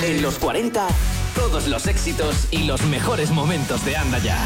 En los 40, todos los éxitos y los mejores momentos de Anda Ya.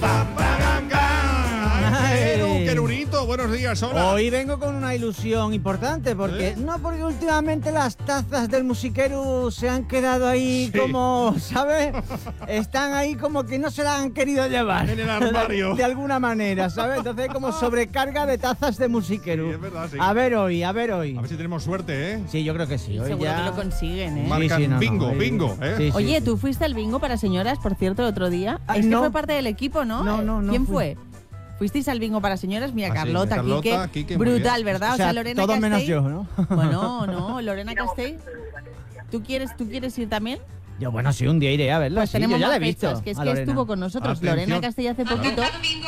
Querurito, buenos días, hola. Hoy vengo con una ilusión importante, porque porque últimamente las tazas del musiquero se han quedado ahí como, ¿sabes? Están ahí como que no se las han querido llevar. En el armario. De alguna manera, ¿sabes? Entonces hay como sobrecarga de tazas de musiquero. Sí, es verdad, sí. A ver hoy. A ver si tenemos suerte, ¿eh? Sí, yo creo que sí. Hoy Seguro ya que lo consiguen, ¿eh? Marcan bingo, ¿eh? Sí, Oye, ¿tú fuiste al bingo para señoras, por cierto, el otro día? Ay, Es que no. fue parte del equipo, ¿no? No ¿Quién fui. fue? ¿Fuisteis al bingo para señoras? Mira, Sí, Carlota, Quique, muy brutal, bien. ¿verdad? O sea, Lorena todo Castell. menos yo, ¿no? Bueno, no, Lorena Castell. ¿Tú quieres ir también? Yo, bueno, sí, un día iré a verla. Pues sí, tenemos yo ya la más he visto. fechas, que es a que Lorena. estuvo con nosotros. Atención. Lorena Castell hace poquito.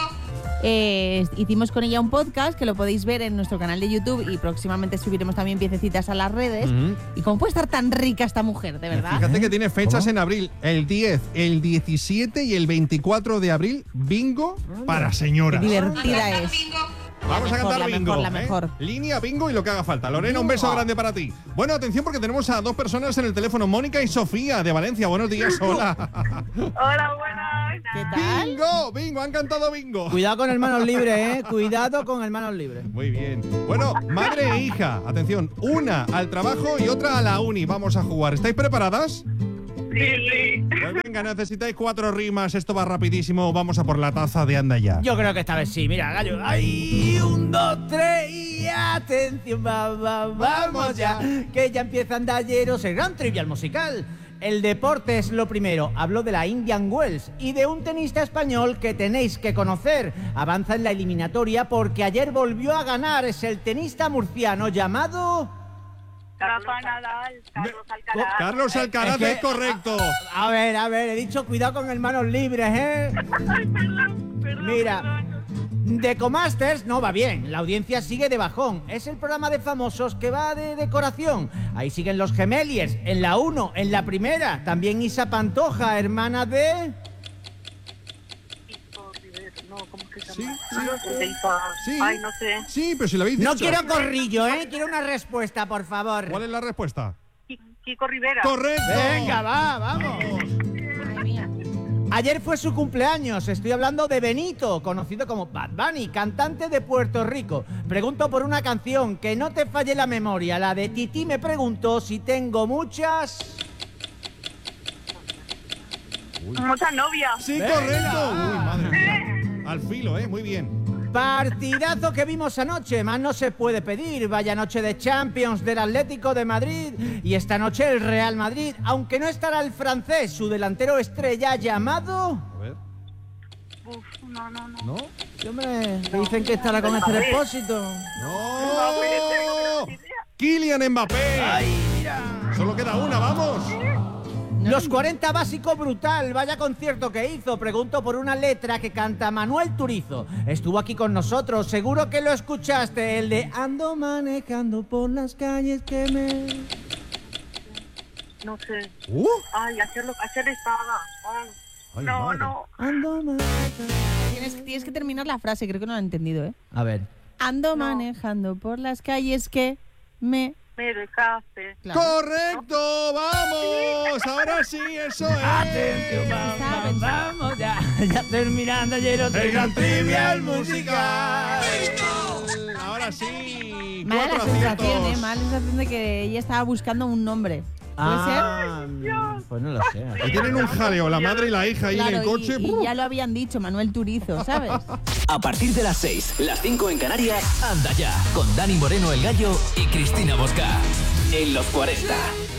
Hicimos con ella un podcast que lo podéis ver en nuestro canal de YouTube y próximamente subiremos también piececitas a las redes. Y cómo puede estar tan rica esta mujer, de verdad. Fíjate que tiene fechas ¿Cómo? en abril, el 10, el 17 y el 24 de abril, bingo para señoras. Qué divertida es. Vamos a mejor, cantar la bingo. mejor, la mejor. Línea bingo y lo que haga falta. Lorena, un beso grande para ti. Bueno, atención porque tenemos a dos personas en el teléfono, Mónica y Sofía de Valencia. Buenos días, hola. Hola, buenas. ¿Qué tal? Bingo, han cantado bingo. Cuidado con el manos libres, ¿eh? Cuidado con el manos libres. Muy bien. Bueno, madre e hija, atención, una al trabajo y otra a la uni. Vamos a jugar. ¿Estáis preparadas? Sí. Pues venga, necesitáis 4 rimas. Esto va rapidísimo. Vamos a por la taza de Anda Ya. Yo creo que esta vez sí. Mira, gallo. ¡Ay! 1, 2, 3 y atención. Vamos ya. Que ya empieza Andayeros, el gran trivial musical. El deporte es lo primero. Hablo de la Indian Wells y de un tenista español que tenéis que conocer. Avanza en la eliminatoria porque ayer volvió a ganar. Es el tenista murciano llamado... Rafa Nadal, Carlos Alcaraz. Carlos Alcaraz Es que- es correcto. A ver, he dicho cuidado con el manos libres, ¿eh? Perdón, Mira, perdón. Decomasters no va bien, la audiencia sigue de bajón. Es el programa de famosos que va de decoración. Ahí siguen los Gemeliers, en la 1, en la primera. También Isa Pantoja, hermana de... Kiko Rivera, no, ¿cómo es que se Sí, llama? sí. Sí. Ay, no sé. Sí, pero si lo habéis dicho. No quiero corrillo, ¿eh? Quiero una respuesta, por favor. ¿Cuál es la respuesta? Kiko Rivera. ¡Correcto! Venga, vamos. Madre mía. Ayer fue su cumpleaños, estoy hablando de Benito, conocido como Bad Bunny, cantante de Puerto Rico. Pregunto por una canción, que no te falle la memoria, la de Titi me preguntó si tengo muchas... Muchas novias. Sí, Venga. correcto. Uy, madre mía. Al filo, muy bien. Partidazo que vimos anoche, más no se puede pedir. Vaya noche de Champions del Atlético de Madrid y esta noche el Real Madrid, aunque no estará el francés, su delantero estrella llamado... A ver. Uf, no. ¿No? Sí, hombre, que dicen que estará con este depósito. ¡No! Kylian Mbappé. Solo queda una, vamos. Los 40 básico brutal, vaya concierto que hizo. Pregunto por una letra que canta Manuel Turizo. Estuvo aquí con nosotros, seguro que lo escuchaste. El de ando manejando por las calles que me... No sé. Ay, Ay, ayer estaba. Ay, no, madre. no. Ando manejando... Tienes que terminar la frase, creo que no lo he entendido, ¿eh? A ver. Ando No. manejando por las calles que me... Me dejaste. Claro. ¡Correcto! ¡Vamos! Ahora sí, eso es. Atención, vamos ya, ya terminando ayer otro El gran trivial musical. Ahora sí. Mala la 4 sensación, aciertos. mala la sensación de que ella estaba buscando un nombre. ¿Puede Pues no lo sé. Y tienen un jaleo, la madre y la hija ahí ser? en el Claro, coche. y ya lo habían dicho, Manuel Turizo, ¿sabes? A partir de las 6, las 5 en Canarias, Anda Ya, con Dani Moreno el Gallo y Cristina Bosca. En los 40.